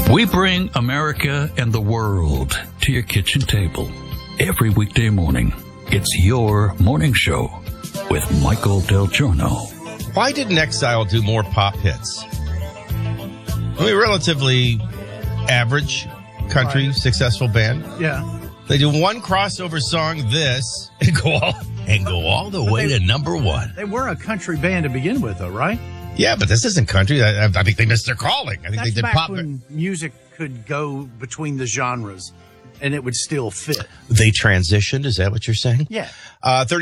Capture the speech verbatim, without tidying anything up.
We bring America and the world to your kitchen table every weekday morning. It's your morning show with Michael Del Giorno. Why didn't Exile do more pop hits? I mean, relatively average country, Right. successful band. Yeah. They do one crossover song, this, and go all, and go all the way to number one. They were a country band to begin with, though, right? Yeah, but this isn't country. I, I think they missed their calling. I think That's they did back pop. when music could go between the genres, and it would still fit. They transitioned. Is that what you're saying? Yeah. Uh, thirty